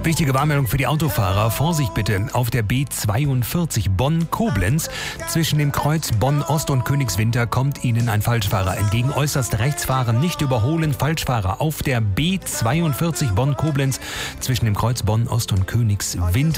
Wichtige Warnmeldung für die Autofahrer. Vorsicht bitte auf der B42 Bonn-Koblenz. Zwischen dem Kreuz Bonn-Ost und Königswinter kommt Ihnen ein Falschfahrer entgegen. Äußerst rechts fahren, nicht überholen. Falschfahrer auf der B42 Bonn-Koblenz zwischen dem Kreuz Bonn-Ost und Königswinter.